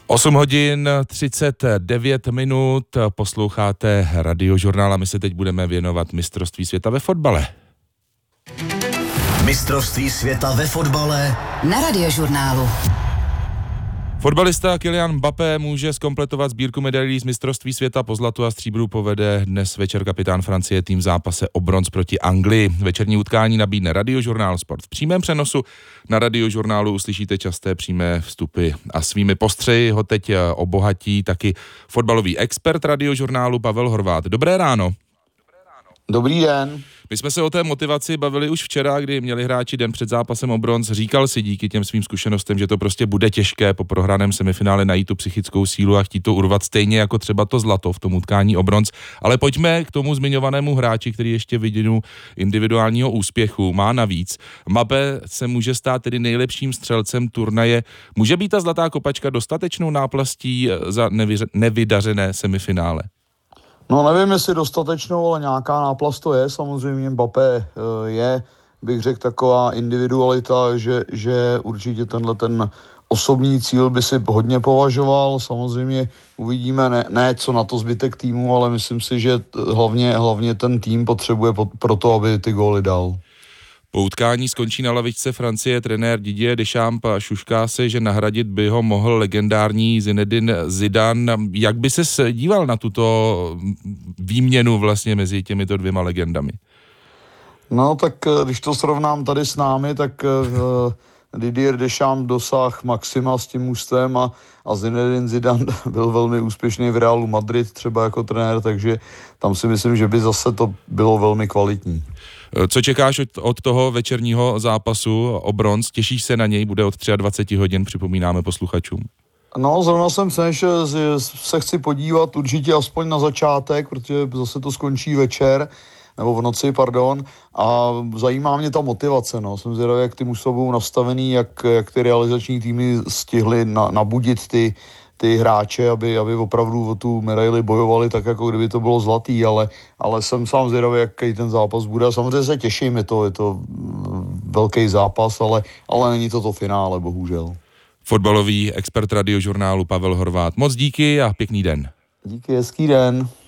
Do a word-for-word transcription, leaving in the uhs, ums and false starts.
osm hodin třicet devět minut, posloucháte Radiožurnál a my se teď budeme věnovat mistrovství světa ve fotbale. Mistrovství světa ve fotbale na Radiožurnálu. Fotbalista Kylian Mbappé může zkompletovat sbírku medailí z mistrovství světa. Po zlatu a stříbru povede dnes večer kapitán Francie tým v zápase o bronz proti Anglii. Večerní utkání nabídne Radiožurnál Sport. V přímém přenosu na Radiožurnálu uslyšíte časté přímé vstupy a svými postřehy ho teď obohatí taky fotbalový expert Radiožurnálu Pavel Horváth. Dobré ráno. Dobrý den. My jsme se o té motivaci bavili už včera, kdy měli hráči den před zápasem o bronz. Říkal si díky těm svým zkušenostem, že to prostě bude těžké po prohraném semifinále najít tu psychickou sílu a chtít to urvat stejně jako třeba to zlato v tom utkání o bronz. Ale pojďme k tomu zmiňovanému hráči, který ještě vidinu individuálního úspěchu má navíc. Mbappé se může stát tedy nejlepším střelcem turnaje. Může být ta zlatá kopačka dostatečnou náplastí za nevy- nevydařené semifinále? No nevím, jestli dostatečnou, ale nějaká náplast to je. Samozřejmě Mbappé je, bych řekl, taková individualita, že, že určitě tenhle ten osobní cíl by si hodně považoval. Samozřejmě uvidíme, ne, ne co na to zbytek týmu, ale myslím si, že hlavně, hlavně ten tým potřebuje pro to, aby ty góly dal. Po utkání skončí na lavičce Francie trenér Didier Deschamps a šušká se, že nahradit by ho mohl legendární Zinedine Zidane. Jak by se díval na tuto výměnu vlastně mezi těmito dvěma legendami? No tak když to srovnám tady s námi, tak uh, Didier Deschamps dosáhl maxima s tím mužstvem a, a Zinedine Zidane byl velmi úspěšný v Realu Madrid třeba jako trenér, takže tam si myslím, že by zase to bylo velmi kvalitní. Co čekáš od, od toho večerního zápasu o bronz? Těšíš se na něj? Bude od dvacet tři hodin, připomínáme posluchačům. No, zrovna jsem se, že se chci podívat určitě aspoň na začátek, protože zase to skončí večer, nebo v noci, pardon, a zajímá mě ta motivace, no. Jsem zvědavý, jak ty mužstva budou nastavený, jak, jak ty realizační týmy stihly na, nabudit ty ty hráče, aby, aby opravdu o tu medaili bojovali tak, jako kdyby to bylo zlatý, ale, ale jsem sám zvědavý, jaký ten zápas bude. A samozřejmě se těším, je to, je to velký zápas, ale, ale není to to finále, bohužel. Fotbalový expert Radiožurnálu Pavel Horváth. Moc díky a pěkný den. Díky, hezký den.